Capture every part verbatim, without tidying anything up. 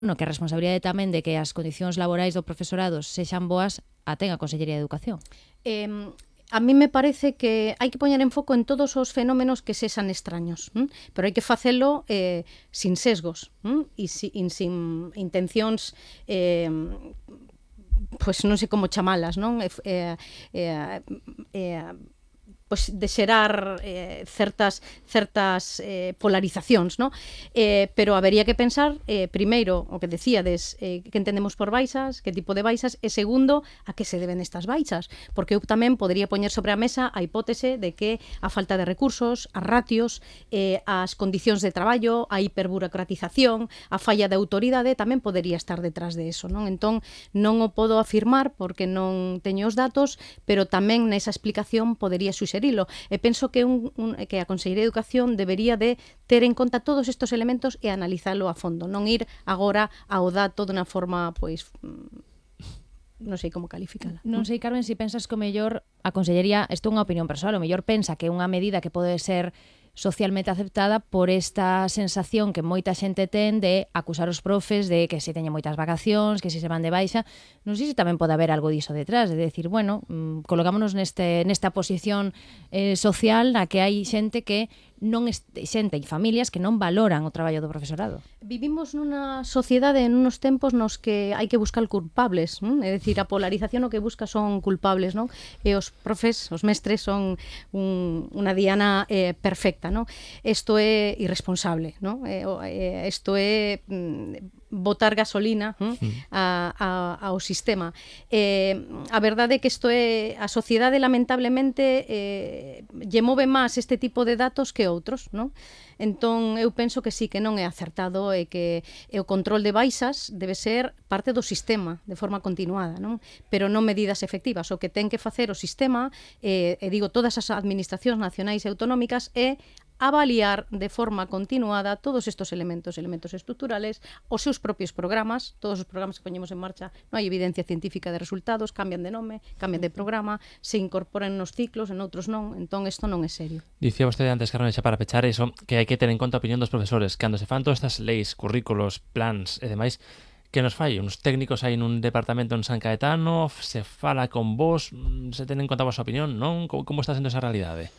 no que a responsabilidade tamén de que as condicións laborais do profesorado sexan boas a ten a Consellería de Educación. Eh, a mí me parece que hai que poñer en foco en todos os fenómenos que sexan extraños, ¿m? Pero hai que facelo eh, sin sesgos, ¿m? E si, sin intencións eh, pois non sei como chamalas, non? Eh, eh, eh, pois de xerar eh, certas certas eh, polarizacións, no? Eh, pero habería que pensar eh, primeiro, o que decíades, eh, que entendemos por baixas, que tipo de baixas, e segundo, a que se deben estas baixas, porque eu tamén podría poñer sobre a mesa a hipótese de que a falta de recursos, as ratios, eh, as condicións de traballo, a hiperburocratización, a falla de autoridade tamén podería estar detrás de eso, non? Entón, non o podo afirmar porque non teño os datos, pero tamén nesa explicación podería suxerir. E penso que, un, un, que a Consellería de Educación debería de ter en conta todos estes elementos e analizalo a fondo, non ir agora ao dato dunha forma, pois, non sei como calificala. Non sei, Carmen, se pensas que o mellor a Consellería, isto é unha opinión persoal, o mellor pensa que é unha medida que pode ser socialmente aceptada por esta sensación que moita xente ten de acusar os profes de que se teñen moitas vacacións, que se se van de baixa. Non sei se tamén pode haber algo diso detrás, de decir, bueno, mmm, colocámonos neste, nesta posición eh, social na que hai xente que non este, xente e familias que non valoran o traballo do profesorado. Vivimos nunha sociedade en unos tempos nos que hai que buscar culpables, non? É dicir, a polarización o que busca son culpables, non? E os profes, os mestres son un, unha diana eh, perfecta, non? Isto é irresponsable, non? Isto é mm, botar gasolina hm, a, a, ao sistema. Eh, a verdade é que isto é a sociedade lamentablemente eh, lle move máis este tipo de datos que outros, non? Entón eu penso que sí, que non é acertado e que e o control de baixas debe ser parte do sistema de forma continuada, non? Pero non medidas efectivas. O que ten que facer o sistema, eh, e digo todas as administracións nacionais e autonómicas, é avaliar de forma continuada todos estes elementos, elementos estructurales, os seus propios programas, todos os programas que poñemos en marcha, non hai evidencia científica de resultados, cambian de nome, cambian de programa, se incorporan nos ciclos, en outros non, entón isto non é serio. Dicía vostede antes, Carmen, xa para pechar eso, que hai que ter en conta a opinión dos profesores, cando se fan todas estas leis, currículos, plans e demais, que nos fai? Uns técnicos aí nun departamento en San Caetano, se fala con vos, se ten en conta a vosa opinión, non? Como está sendo esa realidade?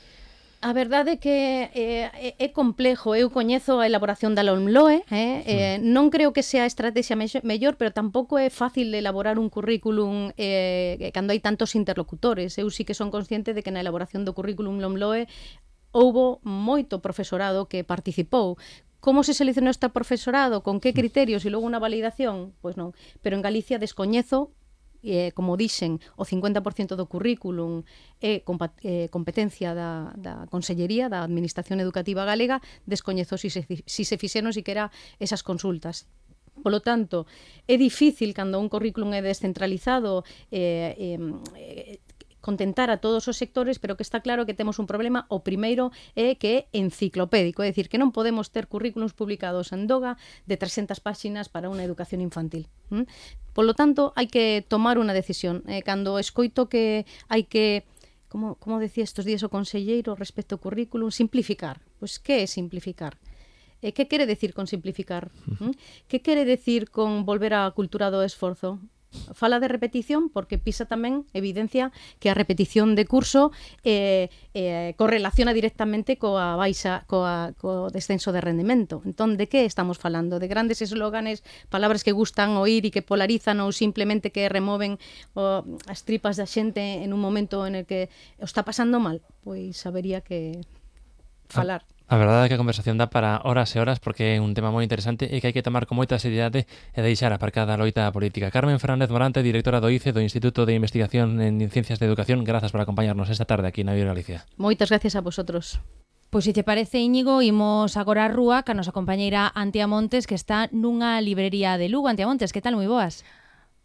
A verdade é que eh, é complexo. Eu coñezo a elaboración da LOMLOE, eh? Eh, non creo que sea a estrategia mellor, pero tampouco é fácil elaborar un currículum eh, cando hai tantos interlocutores. Eu sí que son consciente de que na elaboración do currículum LOMLOE houbo moito profesorado que participou. Como se seleccionou este profesorado? Con que criterios? E logo unha validación? Pois non. Pero en Galicia descoñezo, eh, como dixen, o cincuenta por cento do currículum é eh, competencia da, da Consellería, da Administración Educativa Galega, descoñezo si se, si se fixeron siquera esas consultas. Polo tanto, é difícil cando un currículum é descentralizado eh, eh, contentar a todos os sectores, pero que está claro que temos un problema. O primeiro é que é enciclopédico, é dicir, que non podemos ter currículums publicados en Doga de trescentas páxinas para unha educación infantil. ¿Mm? Polo tanto, hai que tomar unha decisión. Eh, cando escoito que hai que, como, como decía estes días o conselleiro respecto ao currículum, simplificar. Pois que é simplificar? Eh, que quere decir con simplificar? ¿Mm? Que quere decir con volver á cultura do esforzo? Fala de repetición porque PISA tamén evidencia que a repetición de curso eh, eh, correlaciona directamente coa baixa, coa, co descenso de rendemento. Entón, de que estamos falando? De grandes eslóganes, palabras que gustan oír e que polarizan ou simplemente que removen o, as tripas da xente en un momento en el que o está pasando mal? Pois habería que falar. A verdade é que a conversación dá para horas e horas porque é un tema moi interesante e que hai que tomar con moita seriedade e deixar aparcada a loita política. Carmen Fernández Morante, directora do I C E, do Instituto de Investigación en Ciencias de Educación, grazas por acompañarnos esta tarde aquí na Viva Galicia. Moitas gracias a vosotros. Pois se te parece, Íñigo, imos agora á rúa ca nosa compañeira Antia Montes, que está nunha librería de Lugo. Antia Montes, que tal? Moi boas.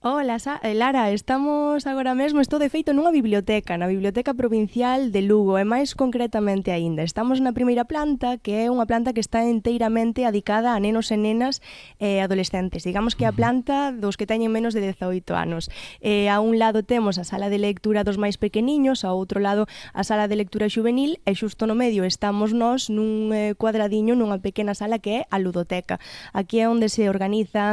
Ola, Sa eh, Lara, estamos agora mesmo, estou de feito nunha biblioteca, na Biblioteca Provincial de Lugo, e máis concretamente aínda. Estamos na primeira planta, que é unha planta que está enteiramente adicada a nenos e nenas e adolescentes. Digamos que é a planta dos que teñen menos de dezaoito anos. E a un lado temos a sala de lectura dos máis pequeniños, ao outro lado a sala de lectura xuvenil, e xusto no medio estamos nós nun eh, cuadradiño, nunha pequena sala que é a ludoteca. Aquí é onde se organizan